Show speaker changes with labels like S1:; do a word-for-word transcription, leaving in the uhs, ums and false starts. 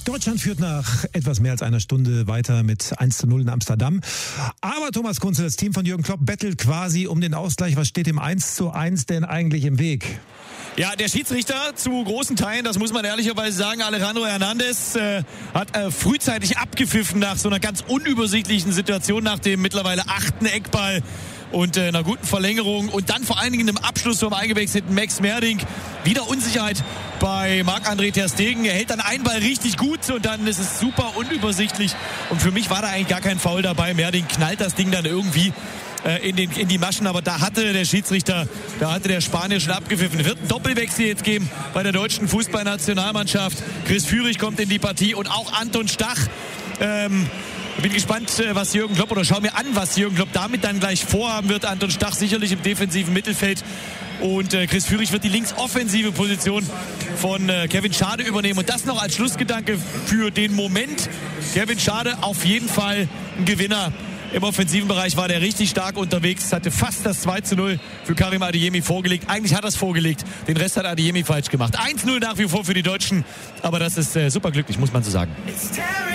S1: Deutschland führt nach etwas mehr als einer Stunde weiter mit eins zu null in Amsterdam. Aber Thomas Kunze, das Team von Jürgen Klopp bettelt quasi um den Ausgleich. Was steht dem eins zu eins denn eigentlich im Weg?
S2: Ja, der Schiedsrichter zu großen Teilen, das muss man ehrlicherweise sagen, Alejandro Hernandez äh, hat äh, frühzeitig abgepfiffen nach so einer ganz unübersichtlichen Situation, nach dem mittlerweile achten Eckball und äh, einer guten Verlängerung und dann vor allen Dingen im Abschluss vom eingewechselten Max Merding. Wieder Unsicherheit bei Marc-André ter Stegen. Er hält dann einen Ball richtig gut und dann ist es super unübersichtlich. Und für mich war da eigentlich gar kein Foul dabei. Merding knallt das Ding dann irgendwie In, den, in die Maschen, aber da hatte der Schiedsrichter, da hatte der Spanier schon abgepfiffen. Es wird einen Doppelwechsel jetzt geben bei der deutschen Fußballnationalmannschaft. Chris Führig kommt in die Partie und auch Anton Stach. Ähm, bin gespannt, was Jürgen Klopp, oder schau mir an, was Jürgen Klopp damit dann gleich vorhaben wird. Anton Stach sicherlich im defensiven Mittelfeld. Und äh, Chris Führig wird die linksoffensive Position von äh, Kevin Schade übernehmen. Und das noch als Schlussgedanke für den Moment. Kevin Schade auf jeden Fall ein Gewinner. Im offensiven Bereich war der richtig stark unterwegs, hatte fast das zwei zu null für Karim Adeyemi vorgelegt. Eigentlich hat er es vorgelegt, den Rest hat Adeyemi falsch gemacht. eins null nach wie vor für die Deutschen, aber das ist äh, super glücklich, muss man so sagen.